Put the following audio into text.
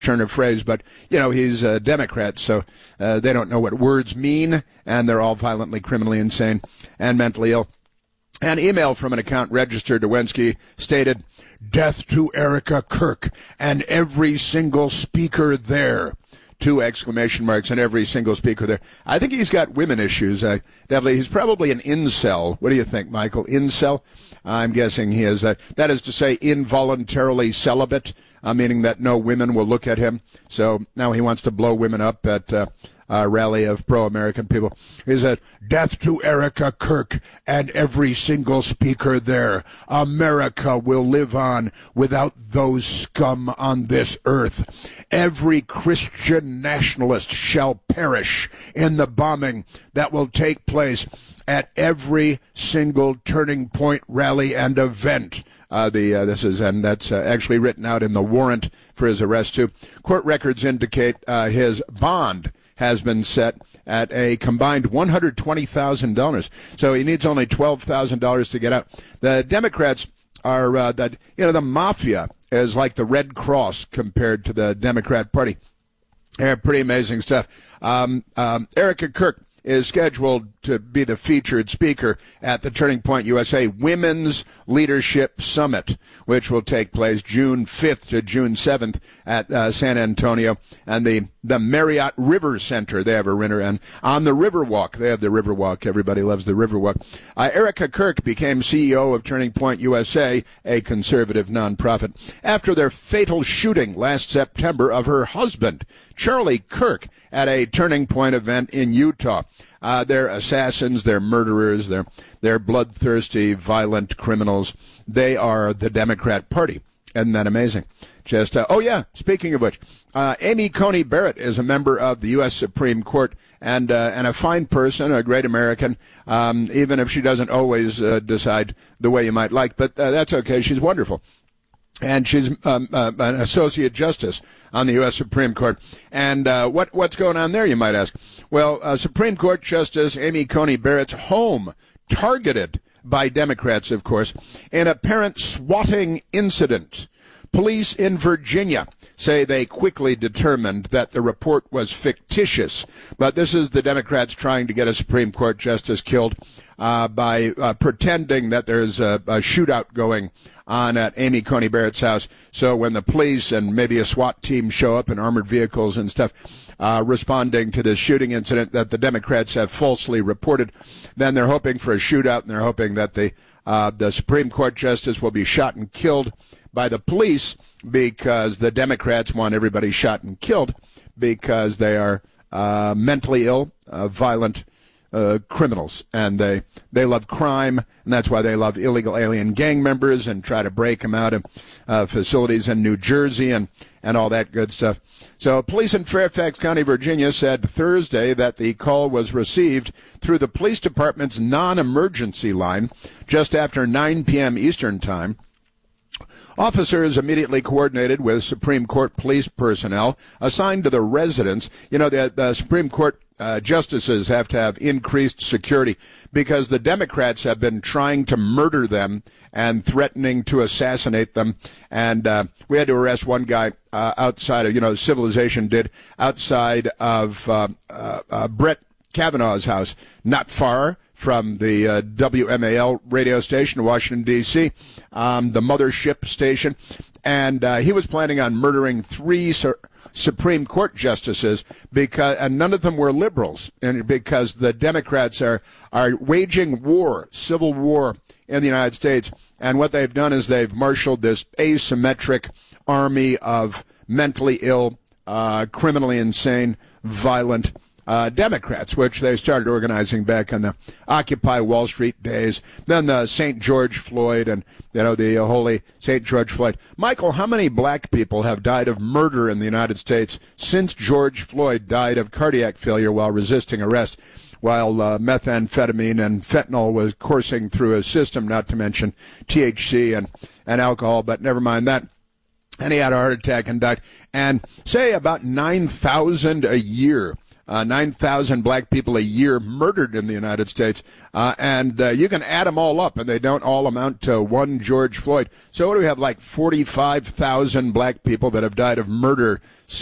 turn of phrase, but, he's a Democrat, so they don't know what words mean, and they're all violently, criminally insane, and mentally ill. An email from an account registered to Lewinsky stated, "Death to Erica Kirk and every single speaker there." 2 exclamation marks and every single speaker there. I think he's got women issues. Definitely, he's probably an incel. What do you think, Michael? Incel? I'm guessing he is. That is to say, involuntarily celibate, meaning that no women will look at him. So now he wants to blow women up at a rally of pro-American people. He said, "Death to Erica Kirk and every single speaker there. America will live on without those scum on this earth. Every Christian nationalist shall perish in the bombing that will take place at every single Turning Point rally and event." That's actually written out in the warrant for his arrest too. Court records indicate his bond has been set at a combined $120,000. So he needs only $12,000 to get out. The Democrats are the mafia is like the Red Cross compared to the Democrat Party. They're pretty amazing stuff. Erica Kirk is scheduled to be the featured speaker at the Turning Point USA Women's Leadership Summit, which will take place June 5th to June 7th at San Antonio. And the Marriott River Center, they have a winner. And on the Riverwalk, they have the Riverwalk. Everybody loves the Riverwalk. Erica Kirk became CEO of Turning Point USA, a conservative nonprofit, after their fatal shooting last September of her husband, Charlie Kirk, at a Turning Point event in Utah. They're assassins, they're murderers, they're bloodthirsty, violent criminals. They are the Democrat Party. Isn't that amazing? Speaking of which, Amy Coney Barrett is a member of the U.S. Supreme Court and a fine person, a great American, even if she doesn't always decide the way you might like. But that's okay. She's wonderful. And she's an associate justice on the U.S. Supreme Court. And what's going on there, you might ask? Well, Supreme Court Justice Amy Coney Barrett's home targeted by Democrats, of course, in a apparent swatting incident. Police in Virginia say they quickly determined that the report was fictitious. But this is the Democrats trying to get a Supreme Court justice killed by pretending that there's a shootout going on at Amy Coney Barrett's house. So when the police and maybe a SWAT team show up in armored vehicles and stuff responding to this shooting incident that the Democrats have falsely reported, then they're hoping for a shootout, and they're hoping that the Supreme Court justice will be shot and killed by the police, because the Democrats want everybody shot and killed because they are mentally ill, violent criminals, and they love crime, and that's why they love illegal alien gang members and try to break them out of facilities in New Jersey and all that good stuff. So police in Fairfax County, Virginia said Thursday that the call was received through the police department's non-emergency line just after 9 p.m. Eastern Time. Officers immediately coordinated with Supreme Court police personnel assigned to the residence. You know, the Supreme Court justices have to have increased security because the Democrats have been trying to murder them and threatening to assassinate them. And we had to arrest one guy outside of, civilization did, outside of Brett Kavanaugh's house, not far from the WMAL radio station in Washington, D.C., the mothership station. And he was planning on murdering 3 Supreme Court justices, and none of them were liberals, and because the Democrats are waging war, civil war in the United States. And what they've done is they've marshaled this asymmetric army of mentally ill, criminally insane, violent Democrats, which they started organizing back in the Occupy Wall Street days. Then the St. George Floyd and, the holy St. George Floyd. Michael, how many black people have died of murder in the United States since George Floyd died of cardiac failure while resisting arrest, while methamphetamine and fentanyl was coursing through his system, not to mention THC and alcohol, but never mind that. And he had a heart attack and died. And say about 9,000 a year 9,000 black people a year murdered in the United States. And you can add them all up, and they don't all amount to one George Floyd. So what do we have, like 45,000 black people that have died of murder